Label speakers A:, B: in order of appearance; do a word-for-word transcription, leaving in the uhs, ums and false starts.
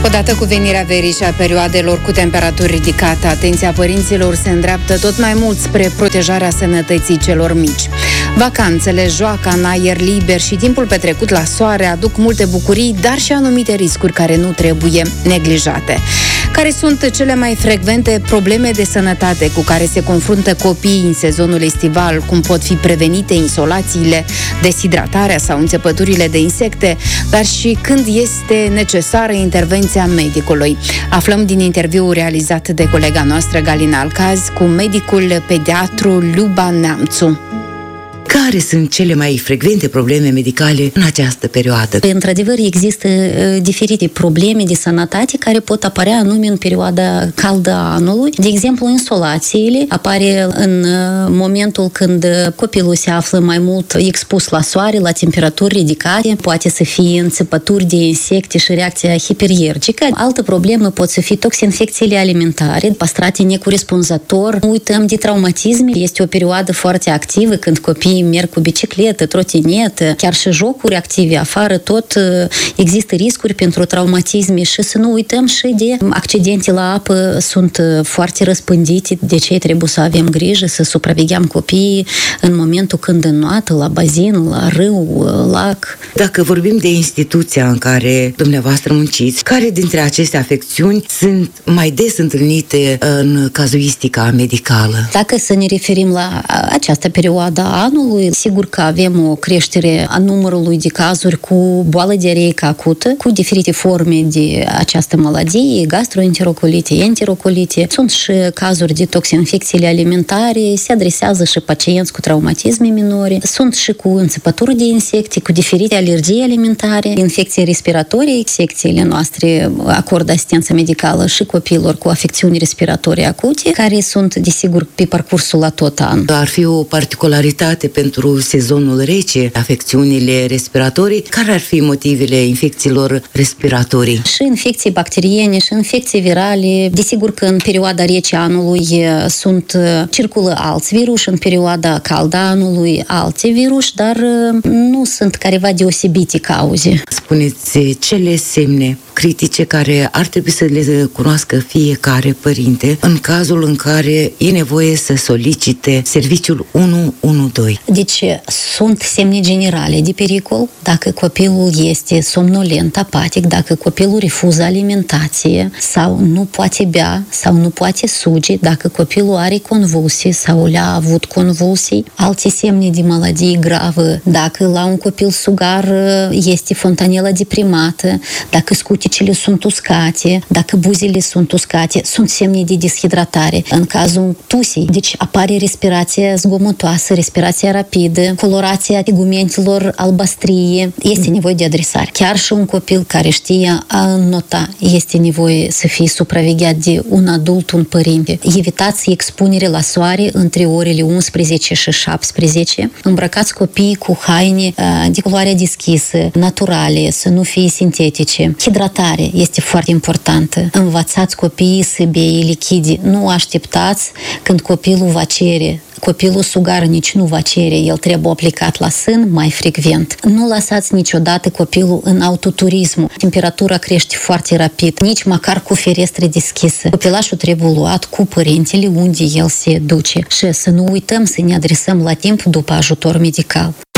A: Odată cu venirea verii și a perioadelor cu temperaturi ridicate, atenția părinților se îndreaptă tot mai mult spre protejarea sănătății celor mici. Vacanțele, joaca în aer liber și timpul petrecut la soare aduc multe bucurii, dar și anumite riscuri care nu trebuie neglijate. Care sunt cele mai frecvente probleme de sănătate cu care se confruntă copiii în sezonul estival? Cum pot fi prevenite insolațiile, deshidratarea sau înțepăturile de insecte, dar și când este necesară intervenția medicului? Aflăm din interviul realizat de colega noastră Galina Alcaz cu medicul pediatru Luba Neamțu.
B: Care sunt cele mai frecvente probleme medicale în această perioadă?
C: Într-adevăr, există uh, diferite probleme de sănătate care pot apărea anume în perioada caldă a anului. De exemplu, insolațiile apare în uh, momentul când copilul se află mai mult expus la soare, la temperaturi ridicate, poate să fie înțepături de insecte și reacția hiperiergică. Altă problemă pot să fie toxinfecțiile alimentare, păstrate necorespunzător. Nu uităm de traumatisme. Este o perioadă foarte activă când copiii merg cu bicicletă, trotinetă, chiar și jocuri active afară, tot există riscuri pentru traumatisme și să nu uităm și de accidente la apă, sunt foarte răspândite, de ce trebuie să avem grijă, să supraveghem copiii în momentul când înnoată la bazin, la râu, lac.
B: Dacă vorbim de instituția în care dumneavoastră munciți, care dintre aceste afecțiuni sunt mai des întâlnite în cazuistica medicală?
C: Dacă să ne referim la această perioadă a anului, sigur că avem o creștere a numărului de cazuri cu boală diareică acută, cu diferite forme de această maladie, gastroenterocolite, enterocolite. Sunt și cazuri de toxinfecțiile alimentare, se adresează și pacienți cu traumatisme minore. Sunt și cu înțepături de insecte, cu diferite alergii alimentare, infecții respiratorii. Secțiile noastre acordă asistență medicală și copiilor cu afecțiuni respiratorii acute, care sunt, desigur, pe parcursul la tot an.
B: Ar fi o particularitate pentru sezonul rece, afecțiunile respiratorii. Care ar fi motivele infecțiilor respiratorii?
C: Și infecții bacteriene, și infecții virale. Desigur că în perioada rece anului sunt, circulă alți virus, în perioada caldă anului alte virus, dar nu sunt careva deosebite cauze.
B: Spuneți cele semne critice care ar trebui să le cunoască fiecare părinte în cazul în care e nevoie să solicite serviciul unu unu doi.
C: Deci sunt semne generale de pericol dacă copilul este somnolent, apatic, dacă copilul refuză alimentație sau nu poate bea sau nu poate suge, dacă copilul are convulsii sau le-a avut convulsii, alte semne de maladie gravă, dacă la un copil sugar este fontanela deprimată, dacă scuticele sunt uscate, dacă buzele sunt uscate, sunt semne de deshidratare. În cazul tusii, deci apare respirația zgomotoasă, respirația rapidă, colorația tegumentelor albastrie, este nevoie de adresare. Chiar și un copil care știe a înnota, este nevoie să fie supravegheat de un adult, un părinte. Evitați expunere la soare între orele unsprezece și șaptesprezece. Îmbrăcați copiii cu haine de culoare deschisă, naturale, să nu fie sintetice. Hidratare este foarte importantă. Învățați copiii să bea lichide. Nu așteptați când copilul va cere. Copilul sugar nici nu va cere, el trebuie aplicat la sân mai frecvent. Nu lăsați niciodată copilul în autoturismul. Temperatura crește foarte rapid, nici măcar cu ferestre deschisă. Copilașul trebuie luat cu părintele unde el se duce și să nu uităm să ne adresăm la timp după ajutor medical.